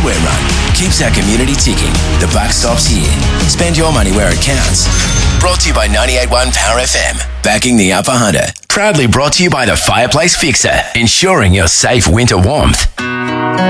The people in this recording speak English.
hardware run keeps our community ticking. The buck stops here. Spend your money where it counts. Brought to you by 98.1 Power FM. Backing the Upper Hunter. Proudly brought to you by the Fireplace Fixer. Ensuring your safe winter warmth.